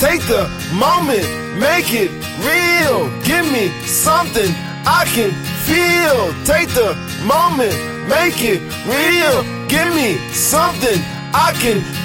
Take the moment, make it real. Give me something I can feel. Take the moment, make it real. Give me something I can